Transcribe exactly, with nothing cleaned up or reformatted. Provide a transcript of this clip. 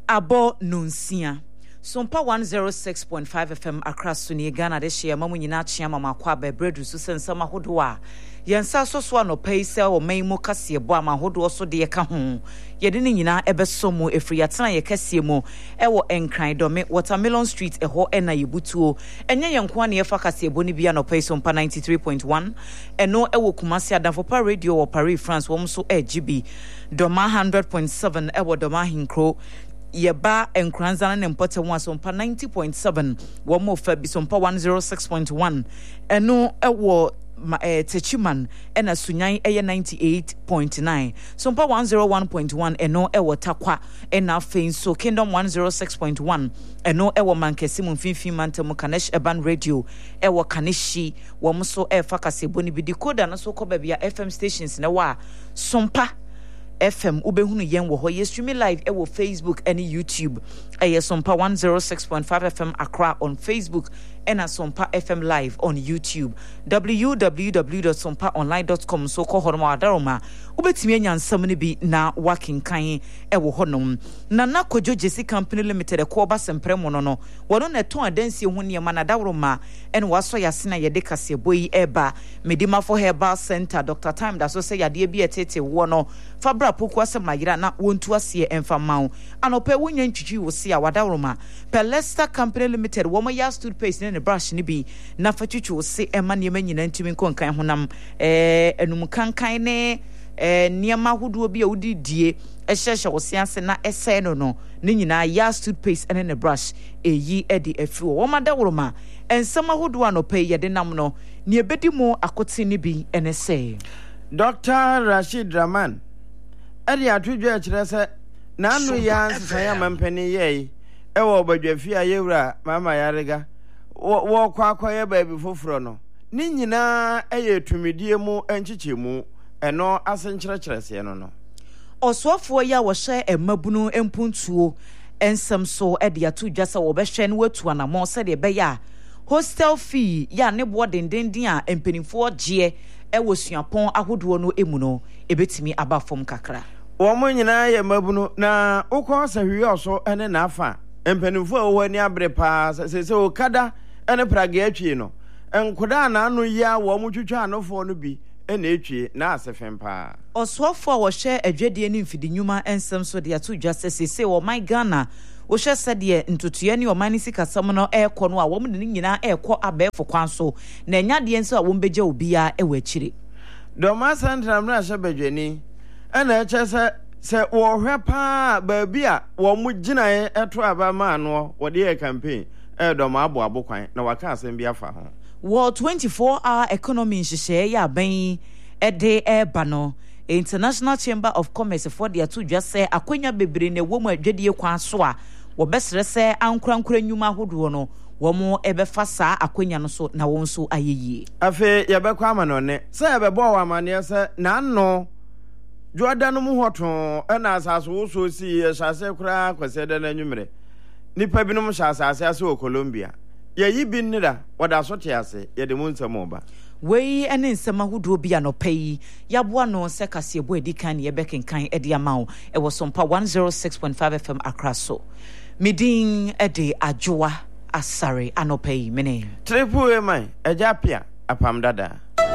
Abo Nunsia. Sompa one oh six point five F M across Sunni Ghana de share mamu nyina chia mama kwa be bredu so sensama hodo a yensa so so no pay sell o mai mo kase bo ama hodo so de ka ho ye de nyina ebeso mu efri atena ye kase mu ewo enkran dome Watermelon Street eho ena yebutuo enye yenko na ye fa kase bo ni bia no pay sompa ninety-three point one eno ewo Kumasi Adamfopa radio wo Paris France wo so e G B doma one hundred point seven ewo doma hinkro Yeba enkranza na mpote wa sompa ninety point seven wo mo fa bi sompa one oh six point one eno ewo eh, Techiman ena Sunyan eye ninety-eight point nine sompa one oh one point one eno ewo Takwa ena fein so Kingdom one oh six point one eno ewo Mankesi mfinfin mantemu Kanesh Eban radio ewo Kaneshi wo mo so e fa kasebo ni bi decoder na so ko ba bia F M stations na wa sompa F M ubehunu yen wo ho ye stream live e wo Facebook and YouTube e sompa one oh six point five F M Accra on Facebook and Sompa F M live on YouTube w w w dot sompa online dot com so ko hono adaroma ubetimi anya nsam ne bi na working kan e wo honom na na Kojo Jesse Company Limited ko ba sempremo no no wono na ton adansi hu ne ma na daworoma en waso yase na ye de kase boyi eba medima for herbal center Doctor Time da so say yade bi etete wo no fabra poku asemagira na wontu ase emfa mawo anope wonya ntwitwi wo se a wadaworoma Pelesta Company Limited wo mo ya stood pace ne brush ni bi na fatwitwi wo se ema ne manyina ntimi konkan honam eh enum kankan ne eh niema hodo bi a wodi die ehhehye wo se ase na ese no no ne nyina ya stood pace ene ne brush eyi edi afri wo madaworoma ensama hodo anope ye de nam no ne ebedi mu akote ni bi ene se Doctor Rashid Rahman edi atudwa akire se na anu ya nsa ya mampani ye ewo badwafi ayewura mama yarega wo kwa kwa ye ba bi foforo no ni nyina eye tumidie mu enchichemu eno asenkyerɛkyerɛse no no osofo ya wo hye emabunu empuntuo ensem so e de atudwa se wo behwe ne watu anamo se de be ya hostel fee ya ne bo dendenden a empenifo gye e wo suapon ahodo no emu no ebetimi aba fom kakra wo mo nyina ye mabunu na ukọ sahwi oso ene na afa empenifo a wo ani abre pa se se o kada ene praga atwie no enkoda na anu ya wo mo twitwa anofo no bi ene atwie na asefem pa osofo a wo hye adwedie ne mfidi nyuma ensem so de atudwa se se wo my Ghana wo hye sede ntutue ne o mani sikasam no ekọ no a wo mo de nyina ekọ abefo kwan so na enya de enso a wo mbegya obia e wachire Doma Central na hye badwani ena eche se se wo hwe pa ba bi a wo mo ginae eto aba ma no wo de campaign e doma abo abokwan na waka asem bi afa ho wo twenty-four hour economy nhyehyɛ ya ban ede eba no International Chamber of Commerce for the atudwa se akonya bebre ne wo mu adwadie kwan so a wo besre se ankorankora nyuma hodo no wo mo ebefa saa akonya no so na wo nso ayeyie afi ye be kwa amano ne se ye be bo wa amane se na no Jordan mu hoto na asaso wo so si ye hyase kura kwase da na nwumre nipa binom hyase ase o Colombia ye yi bi nira wada so te ase ye de mu nsamo ba wei ene nsema hodo bi anopai yaboa no se kasebo edikan ye bekenkan edi amawo e wo sompa one oh six point five F M Accra so midin ede ajoa asare anopai mene triple e mai ejapia apam dada